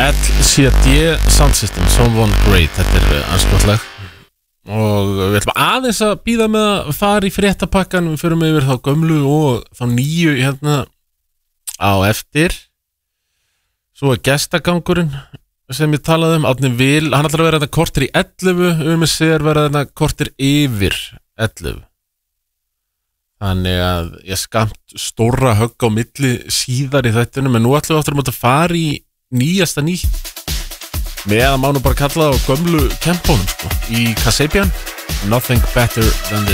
LCD Sound System, Someone Great. Þetta anskotleg. Og við ætlum aðeins að bíða með að fara í fréttapakkan. Við förum yfir þá gömlu og þá nýju hérna á eftir. Svo gestagangurinn sem ég talaði Árni Vil, hann ætlar að vera þetta korter í 11, með sér vera þetta korter yfir 11. Þannig að ég skamt stóra högg á milli síðar í þættunum, en nú ætlum við áttur að fara í nýjasta nýtt með að má nú bara kalla það á gömlu kempónum, sko, í Kasabian, Nothing Better Than This.